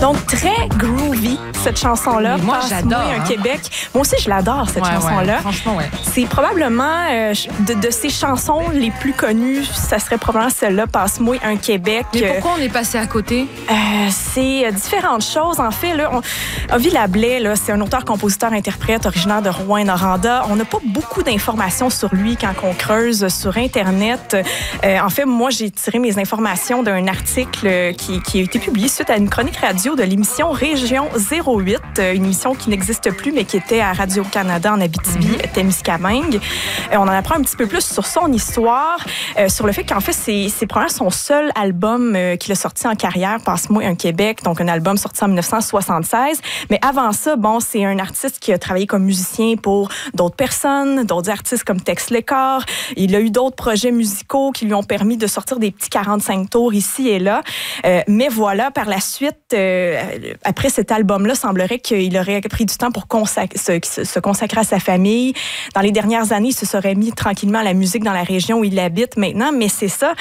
Donc, très groovy, cette chanson-là. Moi, j'adore. Un Québec. Moi aussi, je l'adore, cette chanson-là. Ouais, franchement, ouais. C'est probablement, de ses chansons les plus connues, ça serait probablement celle-là, Passe-moi un Québec. Mais pourquoi on est passé à côté? C'est différentes choses. En fait, là, Ovie Lablais, là, c'est un auteur-compositeur-interprète originaire de Rouyn-Noranda. On n'a pas beaucoup d'informations sur lui quand on creuse sur Internet. En fait, moi, j'ai tiré mes informations d'un article qui a été publié suite à une chronique radio de l'émission Région 08, une émission qui n'existe plus, mais qui était à Radio-Canada en Abitibi-Témiscamingue. On en apprend un petit peu plus sur son histoire, sur le fait qu'en fait, c'est probablement son seul album qu'il a sorti en carrière, Passe-moi un Québec, donc un album sorti en 1976. Mais avant ça, bon, c'est un artiste qui a travaillé comme musicien pour d'autres personnes, d'autres artistes comme Tex Lécor. Il a eu d'autres projets musicaux qui lui ont permis de sortir des petits 45 tours ici et là. Mais voilà, par la suite, après cet album-là, semblerait qu'il aurait pris du temps pour se consacrer à sa famille. Dans les dernières années, il se serait mis tranquillement à la musique dans la région où il habite maintenant, mais c'est ça.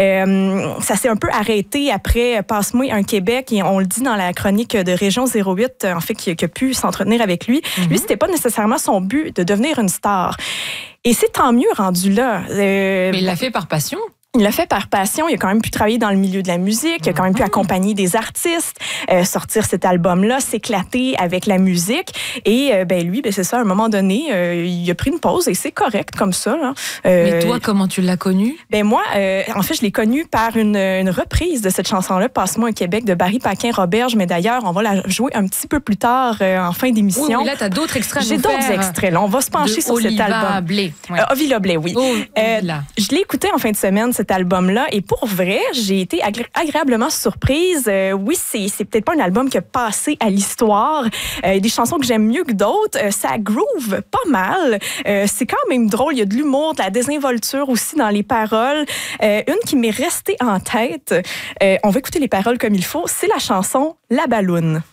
Ça s'est un peu arrêté après Passe-moi un Québec, et on le dit dans la chronique de Région 08, en fait, qui a pu s'entretenir avec lui. Lui, c'était pas nécessairement son but de devenir une star. Et c'est tant mieux rendu là. Mais il l'a fait par passion. Il l'a fait par passion. Il a quand même pu travailler dans le milieu de la musique. Il a quand même pu accompagner des artistes, sortir cet album-là, s'éclater avec la musique. Et lui, c'est ça, à un moment donné, il a pris une pause et c'est correct comme ça. Là. Mais toi, comment tu l'as connu? Moi, en fait, je l'ai connu par une reprise de cette chanson-là, Passe-moi un Québec, de Barry Paquin-Roberge. Mais d'ailleurs, on va la jouer un petit peu plus tard, en fin d'émission. Oui, mais là, tu as d'autres extraits. J'ai d'autres extraits. Là. On va se pencher sur cet album. Blé. Ouais. Ovie Lablais, oui. Je l'ai écouté en fin de semaine, cet album-là. Et pour vrai, j'ai été agréablement surprise. Oui, c'est peut-être pas un album qui a passé à l'histoire. Il y a des chansons que j'aime mieux que d'autres. Ça groove pas mal. C'est quand même drôle. Il y a de l'humour, de la désinvolture aussi dans les paroles. Une qui m'est restée en tête, on va écouter les paroles comme il faut, c'est la chanson La Balloune.